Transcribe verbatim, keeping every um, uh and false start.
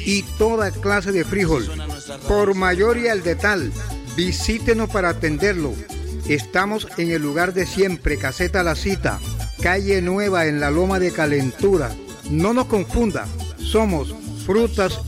y toda clase de frijol. Por mayor y al detal, visítenos para atenderlo. Estamos en el lugar de siempre, Caseta La Cita, calle Nueva en la Loma de Calentura. No nos confunda, somos Frutas